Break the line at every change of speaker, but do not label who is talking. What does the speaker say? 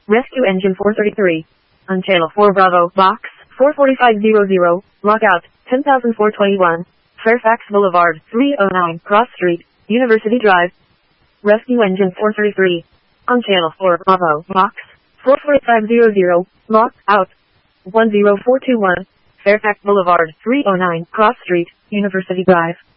Rescue Engine 433. On Channel 4 Bravo, Box 44500, Lockout 10421, Fairfax Boulevard, 309 Cross Street, University Drive. Rescue Engine 433. On Channel 4 Bravo, Box 44500, Lockout 10421, Fairfax Boulevard, 309 Cross Street, University Drive.